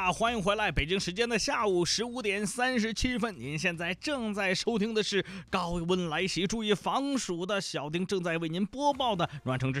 啦，欢迎回来！北京时间的下午15:37，您现在正在收听的是高温来袭，注意防暑的小丁正在为您播报的暖城之